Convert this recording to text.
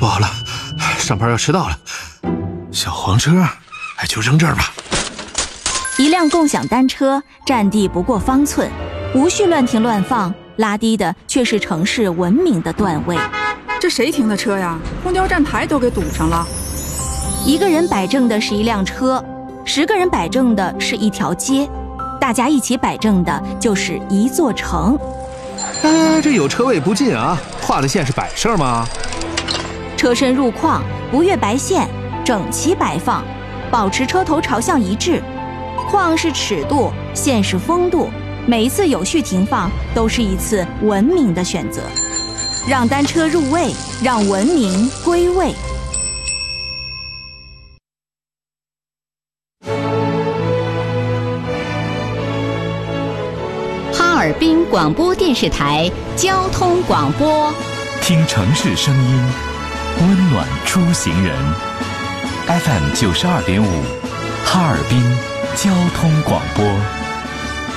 不好了，上班要迟到了。小黄车，就扔这儿吧。 一辆共享单车占地不过方寸，无需乱停乱放，拉低的却是城市文明的段位。 这谁停的车呀？公交站台都给堵上了。 一个人摆正的是一辆车，10个人摆正的是一条街，大家一起摆正的就是一座城。 这有车位不进啊？画的线是摆设吗？ 车身入框，不越白线，整齐摆放，保持车头朝向一致。框是尺度，线是风度，每一次有序停放都是一次文明的选择。让单车入位，让文明归位。 哈尔滨广播电视台交通广播， 听城市声音，温暖出行人。FM 92.5，哈尔滨交通广播。